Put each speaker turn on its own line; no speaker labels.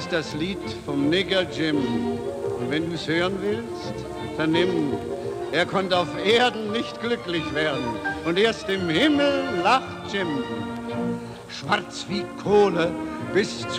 ist das Lied vom Nigger Jim. Und wenn du's hören willst, vernimm. Er konnte auf Erden nicht glücklich werden. Und erst im Himmel lacht Jim. Schwarz wie Kohle bis